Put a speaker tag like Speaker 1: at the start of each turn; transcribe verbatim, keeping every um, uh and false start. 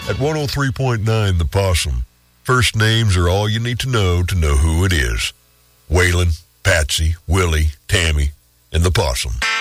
Speaker 1: At one oh three point nine The Possum, first names are all you need to know to know who it is. Waylon, Patsy, Willie, Tammy, and the Possum.